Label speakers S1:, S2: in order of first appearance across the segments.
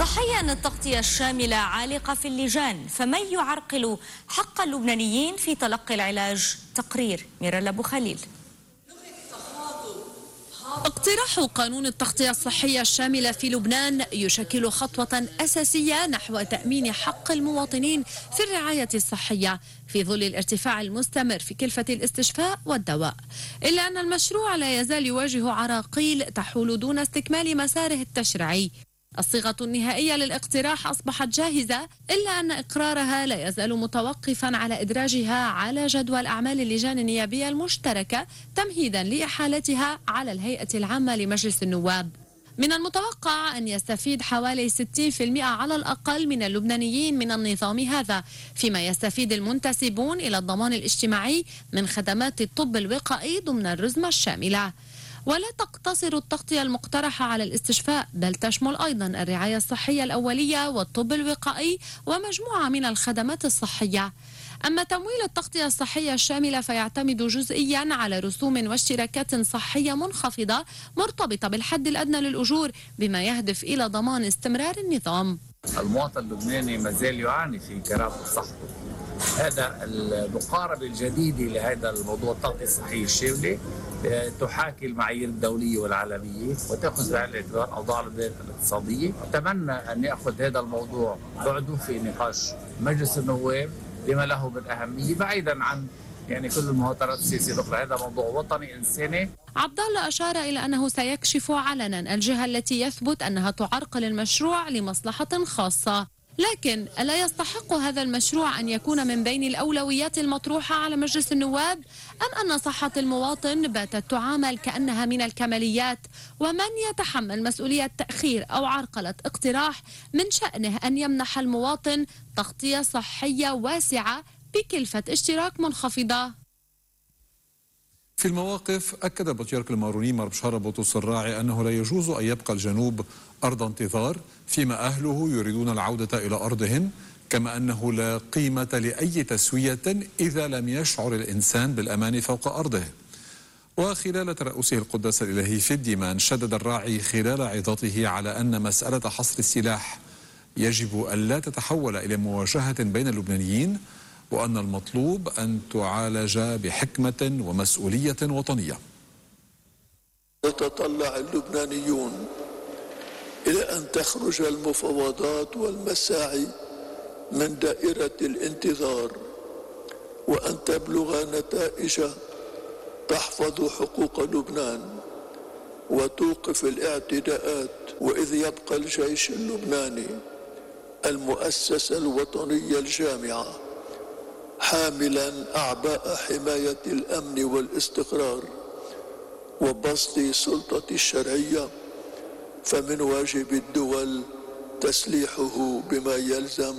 S1: صحيح أن التغطية الشاملة عالقة في اللجان، فمن يعرقل حق اللبنانيين في تلقي العلاج؟ تقرير ميرال أبو خليل.
S2: اقتراح قانون التغطية الصحية الشاملة في لبنان يشكل خطوة أساسية نحو تأمين حق المواطنين في الرعاية الصحية في ظل الارتفاع المستمر في كلفة الاستشفاء والدواء، إلا أن المشروع لا يزال يواجه عراقيل تحول دون استكمال مساره التشريعي. الصيغة النهائية للاقتراح أصبحت جاهزة، إلا أن إقرارها لا يزال متوقفا على إدراجها على جدول أعمال اللجان النيابية المشتركة تمهيدا لإحالتها على الهيئة العامة لمجلس النواب. من المتوقع أن يستفيد حوالي 60% على الأقل من اللبنانيين من النظام هذا، فيما يستفيد المنتسبون إلى الضمان الاجتماعي من خدمات الطب الوقائي ضمن الرزمة الشاملة. ولا تقتصر التغطية المقترحة على الاستشفاء، بل تشمل أيضا الرعاية الصحية الأولية والطب الوقائي ومجموعة من الخدمات الصحية. أما تمويل التغطية الصحية الشاملة فيعتمد جزئيا على رسوم واشتراكات صحية منخفضة مرتبطة بالحد الأدنى للأجور، بما يهدف إلى ضمان استمرار النظام.
S3: المواطن اللبناني ما زال يعاني في كرامة صحته. هذا المقاربة الجديدة لهذا الموضوع التغطية الصحية الشاملة تحاكي المعايير الدولية والعالمية وتأخذ بعين الاعتبار أوضاع لبنان الاقتصادية. أتمنى أن يأخذ هذا الموضوع بعده في نقاش مجلس النواب لما له من أهمية، بعيدا عن كل المهاترات السياسية الأخرى. هذا موضوع وطني إنساني.
S2: عبد الله أشار إلى أنه سيكشف علنا الجهة التي يثبت أنها تعرقل المشروع لمصلحة خاصة، لكن ألا يستحق هذا المشروع أن يكون من بين الأولويات المطروحة على مجلس النواب، أم أن صحة المواطن باتت تعامل كأنها من الكماليات؟ ومن يتحمل مسؤولية تأخير أو عرقلة اقتراح من شأنه أن يمنح المواطن تغطية صحية واسعة بكلفة اشتراك منخفضة.
S4: في المواقف أكد بطريرك الماروني مار بشارة بطرس الراعي أنه لا يجوز أن يبقى الجنوب أرض انتظار فيما أهله يريدون العودة إلى أرضهم، كما أنه لا قيمة لأي تسوية إذا لم يشعر الإنسان بالأمان فوق أرضه. وخلال ترأسه القداس الإلهي في الديمان شدد الراعي خلال عظته على أن مسألة حصر السلاح يجب ألا تتحول إلى مواجهة بين اللبنانيين، وأن المطلوب أن تعالج بحكمة ومسؤولية وطنية.
S5: يتطلع اللبنانيون إلى أن تخرج المفاوضات والمساعي من دائرة الانتظار، وأن تبلغ نتائج تحفظ حقوق لبنان وتوقف الاعتداءات. وإذ يبقى الجيش اللبناني المؤسسة الوطنية الجامعة حاملا أعباء حماية الأمن والاستقرار وبسط سلطة الشرعية، فمن واجب الدول تسليحه بما يلزم.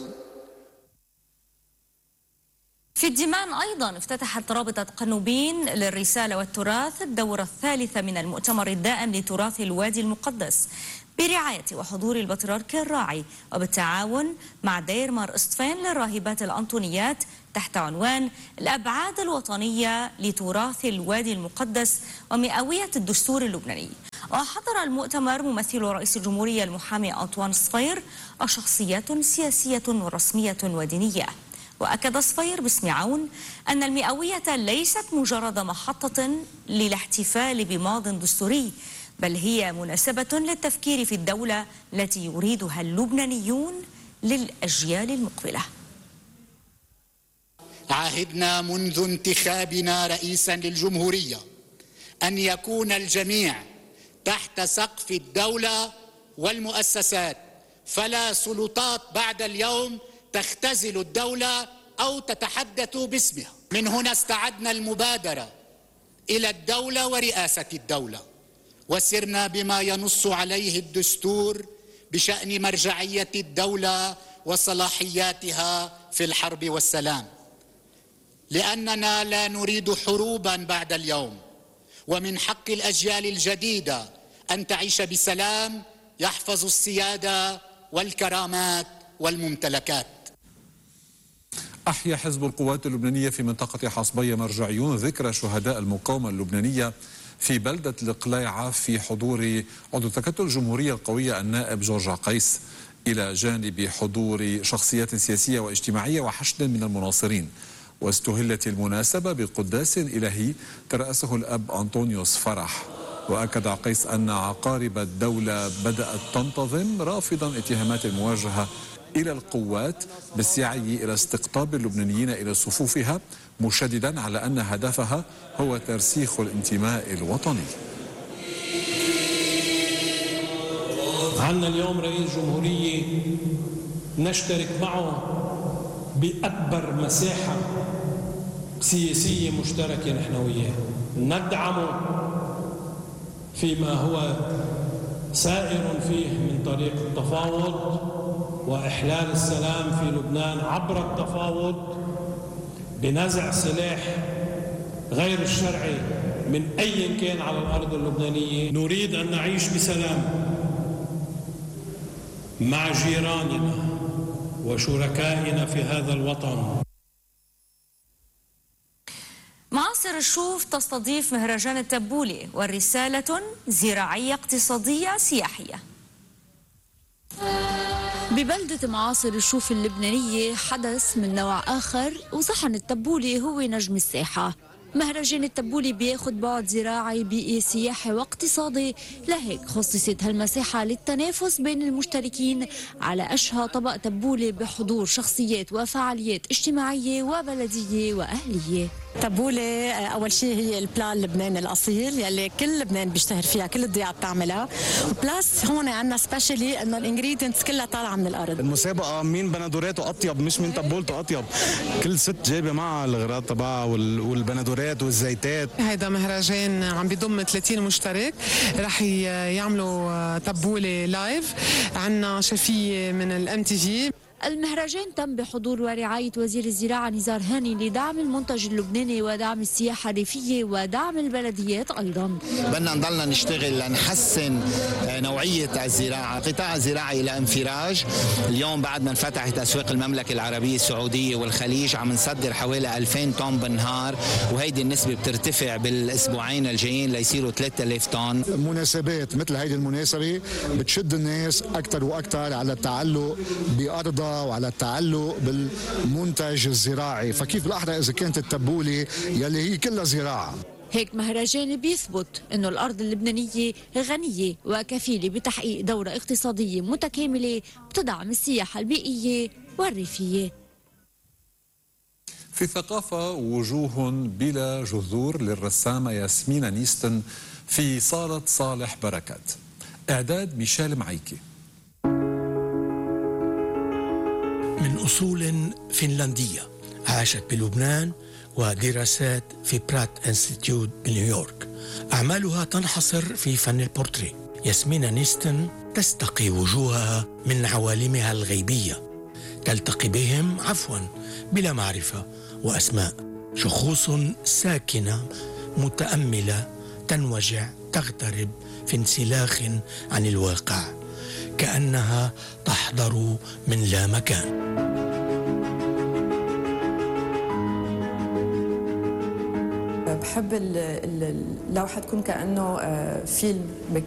S1: في الديمان أيضا افتتحت رابطة قنوبين للرسالة والتراث الدورة الثالثة من المؤتمر الدائم لتراث الوادي المقدس برعاية وحضور البطريرك الراعي وبالتعاون مع دير مار اسطفين للراهبات الأنطونيات تحت عنوان الأبعاد الوطنية لتراث الوادي المقدس ومئوية الدستور اللبناني. وحضر المؤتمر ممثل رئيس الجمهورية المحامي أنطوان صفير وشخصيات سياسية ورسمية ودينية. وأكد صفير باسم عون أن المئوية ليست مجرد محطة للاحتفال بماض دستوري، بل هي مناسبة للتفكير في الدولة التي يريدها اللبنانيون للأجيال المقبلة.
S6: عهدنا منذ انتخابنا رئيسا للجمهورية أن يكون الجميع تحت سقف الدولة والمؤسسات، فلا سلطات بعد اليوم تختزل الدولة أو تتحدث باسمها. من هنا استعدنا المبادرة إلى الدولة ورئاسة الدولة، وسرنا بما ينص عليه الدستور بشأن مرجعية الدولة وصلاحياتها في الحرب والسلام، لأننا لا نريد حروبا بعد اليوم، ومن حق الأجيال الجديدة أن تعيش بسلام يحفظ السيادة والكرامات والممتلكات.
S4: أحيا حزب القوات اللبنانية في منطقة حصبية مرجعيون ذكرى شهداء المقاومة اللبنانية في بلدة القليعة في حضور عضو تكتل الجمهورية القوية النائب جورج عقيس. إلى جانب حضور شخصيات سياسية واجتماعية وحشد من المناصرين. واستهلت المناسبة بقداس إلهي ترأسه الأب أنطونيوس فرح. وأكد قيس أن عقارب الدولة بدأت تنتظم، رافضا اتهامات المواجهة إلى القوات بالسعي إلى استقطاب اللبنانيين إلى صفوفها، مشددا على أن هدفها هو ترسيخ الانتماء الوطني.
S7: عندنا اليوم رئيس جمهورية نشترك معه بأكبر مساحة سياسية مشتركة نحن وياه، ندعمه فيما هو سائر فيه من طريق التفاوض وإحلال السلام في لبنان عبر التفاوض بنزع سلاح غير الشرعي من أي كان على الأرض اللبنانية. نريد أن نعيش بسلام مع جيراننا وشركائنا في هذا الوطن.
S1: معاصر الشوف تستضيف مهرجان التبولة، والرسالة زراعية اقتصادية سياحية.
S2: ببلدة معاصر الشوف اللبنانية حدث من نوع آخر، وصحن التبولة هو نجم الساحة. مهرجان التبولة بياخد بعد زراعي بيئي سياحي واقتصادي، لهيك خصصت هالمساحة للتنافس بين المشتركين على أشهى طبق تبولة بحضور شخصيات وفعاليات اجتماعية وبلدية وأهلية.
S8: تبولة أول شيء هي البلان اللبناني الأصيل يلي كل لبنان بيشتهر فيها، كل الضيعة بتعملها، بلاس هون عندنا سبيشالي إنه الانجريدينتس كلها طالعة من الأرض.
S9: المسابقة مين بندوراته أطيب مش مين تبولته أطيب، كل ست جايبة معها الأغراض تبعها والبندورات والزيتات.
S10: هيدا مهرجان عم بيضم 30 مشترك، رح يعملوا تبولة لايف، عنا شفية من الMTV.
S2: المهرجان تم بحضور ورعاية وزير الزراعة نزار هاني لدعم المنتج اللبناني ودعم السياحة الريفية ودعم البلديات أيضا.
S6: بدنا نضلنا نشتغل لنحسن نوعية الزراعة، قطاع الزراعي إلى انفراج. اليوم بعد ما انفتحت أسواق المملكة العربية السعودية والخليج عم نصدر حوالي 2000 طن بالنهار، وهيدي النسبة بترتفع بالأسبوعين الجايين ليصيروا 3000 طن.
S9: مناسبات مثل هيدي المناسبة بتشد الناس أكثر وأكثر على التعلق بأرضها وعلى التعلق بالمنتج الزراعي، فكيف بالأحرى إذا كانت التبولة يلي هي كلها زراعة.
S2: هيك مهرجان بيثبت إنه الأرض اللبنانية غنية وكفيلة بتحقيق دورة اقتصادية متكاملة بتدعم السياحة البيئية والريفية.
S4: في الثقافة وجوه بلا جذور للرسامة ياسمين نيستن في صالة صالح بركات. إعداد ميشيل معيكي.
S11: من أصول فنلندية، عاشت بلبنان ودراسات في برات انستيتيوت بنيويورك. أعمالها تنحصر في فن البورتريه. ياسمين نيستن تستقي وجوهها من عوالمها الغيبية، تلتقي بهم عفوا بلا معرفة وأسماء، شخوص ساكنة متأملة تنوجع تغترب في انسلاخ عن الواقع، كأنها تحضر من لا مكان.
S12: بحب اللوحة تكون كأنه فيلم